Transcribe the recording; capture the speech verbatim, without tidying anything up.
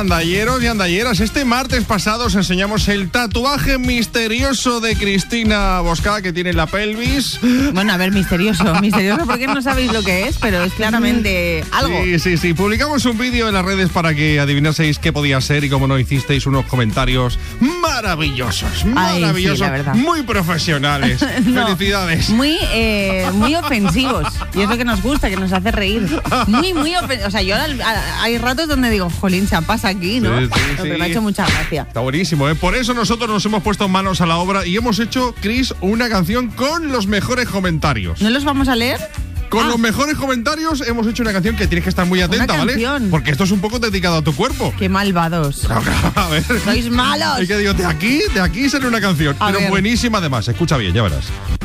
gandalleros y andalleras. Este martes pasado os enseñamos el tatuaje misterioso de Cristina Boscá que tiene en la pelvis. Bueno, a ver, misterioso, misterioso porque no sabéis lo que es, pero es claramente algo. Sí, sí, sí. Publicamos un vídeo en las redes para que adivinaseis qué podía ser y como no hicisteis unos comentarios maravillosos, maravillosos, sí, la verdad. Muy profesionales. No, felicidades. Muy, eh, muy ofensivos. Y es lo que nos gusta, que nos hace reír. Muy, muy ofensivos. O sea, yo al- a- hay ratos donde digo, jolín, se pasa aquí, ¿no? Sí, sí, Pero sí. me ha hecho mucha gracia. Está buenísimo, ¿eh? Por eso nosotros nos hemos puesto manos a la obra y hemos hecho, Chris, una canción con los mejores comentarios. ¿No los vamos a leer? Con Ah. los mejores comentarios hemos hecho una canción que tienes que estar muy atenta, ¿vale? canción. Porque esto es un poco dedicado a tu cuerpo. Qué malvados. A ver. Sois malos. Es que digo, de aquí, de aquí sale una canción. A pero ver. buenísima además. Escucha bien, ya verás.